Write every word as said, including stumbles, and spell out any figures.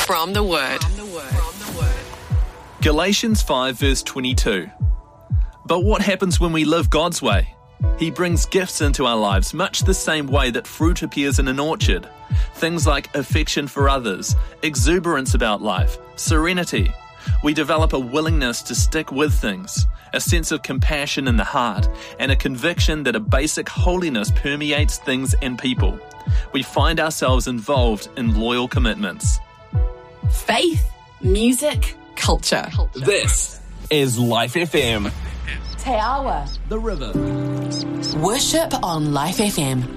From the Word. Galatians five verse twenty-two. But what happens when we live God's way? He brings gifts into our lives much the same way that fruit appears in an orchard. Things like affection for others, exuberance about life, serenity. We develop a willingness to stick with things, a sense of compassion in the heart, and a conviction that a basic holiness permeates things and people. We find ourselves involved in loyal commitments. Faith, music, culture. This is Life F M. Te Awa. The River. Worship on Life F M.